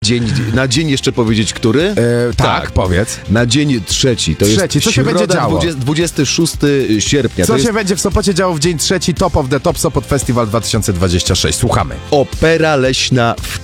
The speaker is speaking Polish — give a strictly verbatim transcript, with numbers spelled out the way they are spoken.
dzień, na dzień jeszcze powiedzieć, który? E, tak, tak, powiedz. Na dzień trzeci. To trzeci. jest Co się będzie działo? dwudziestego szóstego sierpnia. Co to się jest... będzie w Sopocie działo w dzień trzeci Top of the Top Sopot Festival dwa tysiące dwudziesty szósty? Słuchamy. Opera leśna w